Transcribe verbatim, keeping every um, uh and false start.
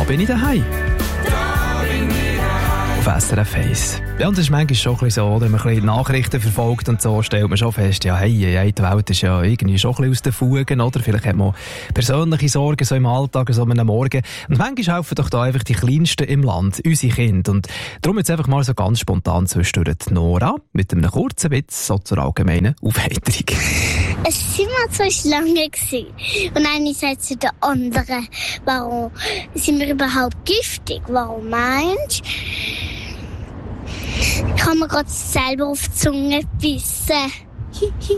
bin ich daheim. Auf S R F eins. Ja, und das ist manchmal schon ein bisschen so, wenn man ein bisschen Nachrichten verfolgt und so, stellt man schon fest, ja, hey, hey, die Welt ist ja irgendwie schon ein bisschen aus den Fugen, oder? Vielleicht hat man persönliche Sorgen so im Alltag, so am Morgen. Und manchmal helfen doch da einfach die Kleinsten im Land, unsere Kinder. Und darum jetzt einfach mal so ganz spontan zwischendurch Nora mit einem kurzen Witz so zur allgemeinen Aufheiterung. Es waren immer zwei Schlangen gewesen. Und eine sagt zu der anderen, warum sind wir überhaupt giftig? Warum meinst du? Ich habe mir gerade selber auf die Zunge gebissen.